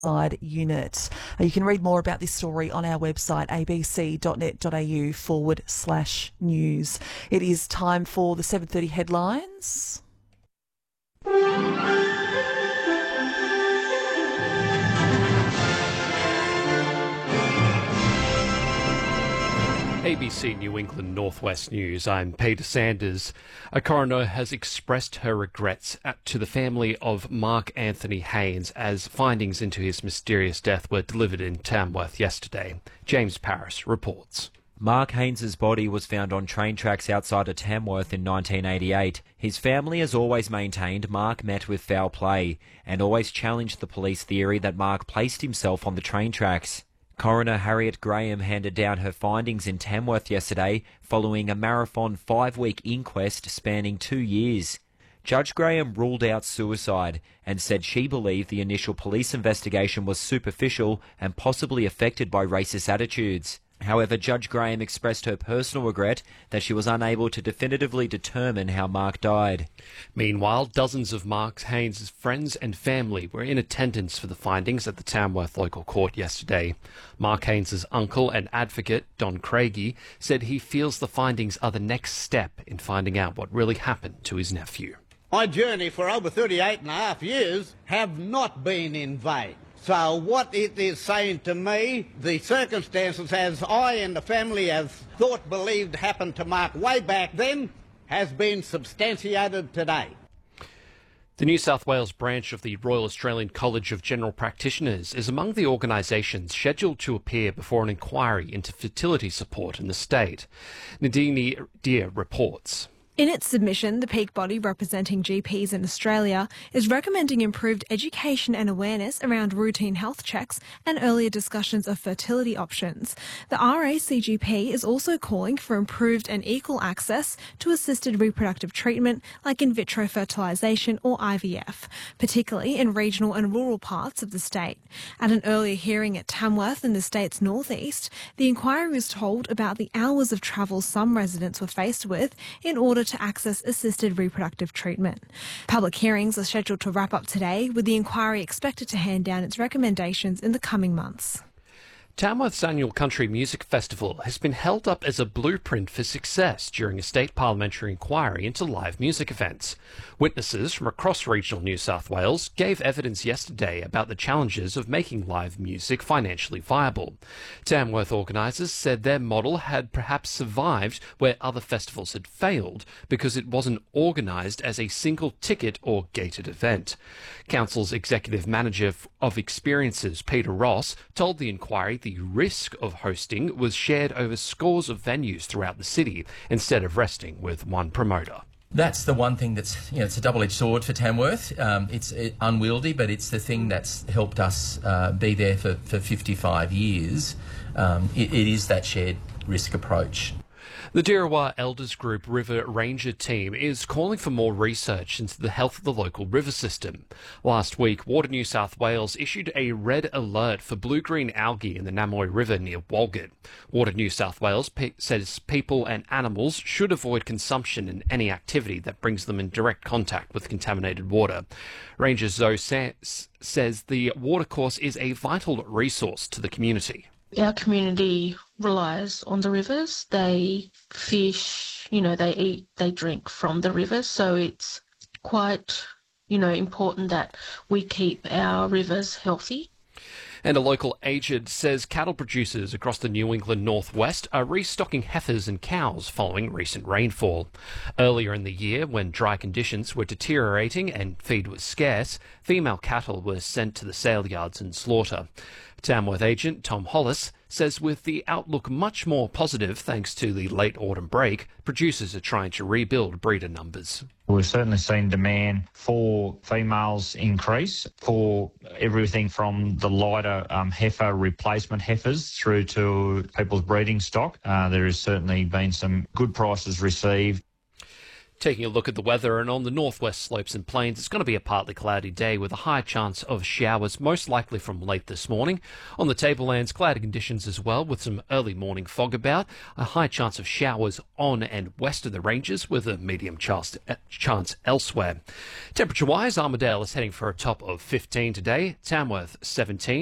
unit. You can read more about this story on our website, abc.net.au/news. It is time for the 7:30 headlines. ABC New England Northwest News, I'm Peter Sanders. A coroner has expressed her regrets to the family of Mark Anthony Haynes as findings into his mysterious death were delivered in Tamworth yesterday. James Parris reports. Mark Haynes's body was found on train tracks outside of Tamworth in 1988. His family has always maintained Mark met with foul play and always challenged the police theory that Mark placed himself on the train tracks. Coroner Harriet Graham handed down her findings in Tamworth yesterday following a marathon 5-week inquest spanning 2 years. Judge Graham ruled out suicide and said she believed the initial police investigation was superficial and possibly affected by racist attitudes. However, Judge Graham expressed her personal regret that she was unable to definitively determine how Mark died. Meanwhile, dozens of Mark Haynes' friends and family were in attendance for the findings at the Tamworth local court yesterday. Mark Haynes' uncle and advocate, Don Craigie, said he feels the findings are the next step in finding out what really happened to his nephew. My journey for over 38 and a half years have not been in vain. So what it is saying to me, the circumstances as I and the family have thought, believed happened to Mark way back then, has been substantiated today. The New South Wales branch of the Royal Australian College of General Practitioners is among the organisations scheduled to appear before an inquiry into fertility support in the state. Nadine Deer reports. In its submission, the peak body representing GPs in Australia is recommending improved education and awareness around routine health checks and earlier discussions of fertility options. The RACGP is also calling for improved and equal access to assisted reproductive treatment like in vitro fertilisation or IVF, particularly in regional and rural parts of the state. At an earlier hearing at Tamworth in the state's northeast, the inquiry was told about the hours of travel some residents were faced with in order to access assisted reproductive treatment. Public hearings are scheduled to wrap up today, with the inquiry expected to hand down its recommendations in the coming months. Tamworth's annual Country Music Festival has been held up as a blueprint for success during a state parliamentary inquiry into live music events. Witnesses from across regional New South Wales gave evidence yesterday about the challenges of making live music financially viable. Tamworth organisers said their model had perhaps survived where other festivals had failed because it wasn't organised as a single ticket or gated event. Council's Executive Manager of Experiences, Peter Ross, told the inquiry the risk of hosting was shared over scores of venues throughout the city instead of resting with one promoter. That's the one thing that's, it's a double-edged sword for Tamworth. It's unwieldy, but it's the thing that's helped us be there for 55 years. It is that shared risk approach. The Dirawa Elders Group River Ranger team is calling for more research into the health of the local river system. Last week, Water New South Wales issued a red alert for blue-green algae in the Namoy River near Walgett. Water New South Wales says people and animals should avoid consumption and any activity that brings them in direct contact with contaminated water. Ranger Zoe says the watercourse is a vital resource to the community. Our community relies on the rivers. They fish, they eat, they drink from the rivers. So it's quite, important that we keep our rivers healthy. And a local agent says cattle producers across the New England Northwest are restocking heifers and cows following recent rainfall. Earlier in the year, when dry conditions were deteriorating and feed was scarce, female cattle were sent to the sale yards and slaughter. Tamworth agent Tom Hollis says with the outlook much more positive thanks to the late autumn break, producers are trying to rebuild breeder numbers. We've certainly seen demand for females increase for everything from the lighter heifer replacement heifers through to people's breeding stock. There has certainly been some good prices received. Taking a look at the weather, and on the northwest slopes and plains, it's going to be a partly cloudy day with a high chance of showers, most likely from late this morning. On the tablelands, cloudy conditions as well, with some early morning fog about. A high chance of showers on and west of the ranges, with a medium chance elsewhere. Temperature-wise, Armidale is heading for a top of 15 today, Tamworth 17.